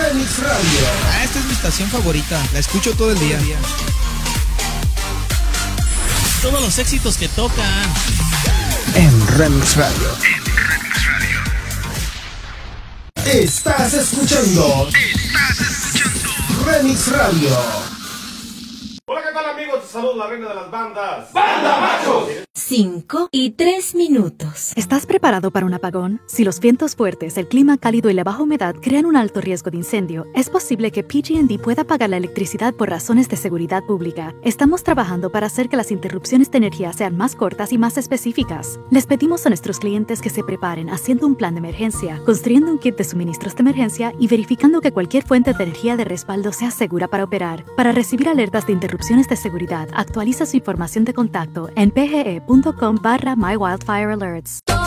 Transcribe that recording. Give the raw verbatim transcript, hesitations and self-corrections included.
Remix Radio. Ah, esta es mi estación favorita. La escucho todo el día. Todos los éxitos que tocan en Remix Radio. Estás escuchando. Estás escuchando Remix Radio. Hola, ¿qué tal, amigos? Saludos, la reina de las bandas. ¡Banda Machos! Cinco y tres minutos. ¿Estás preparado para un apagón? Si los vientos fuertes, el clima cálido y la baja humedad crean un alto riesgo de incendio, es posible que P G and D pueda apagar la electricidad por razones de seguridad pública. Estamos trabajando para hacer que las interrupciones de energía sean más cortas y más específicas. Les pedimos a nuestros clientes que se preparen haciendo un plan de emergencia, construyendo un kit de suministros de emergencia y verificando que cualquier fuente de energía de respaldo sea segura para operar. Para recibir alertas de interrupciones de seguridad, actualiza su información de contacto en pge punto com barra My Wildfire Alerts.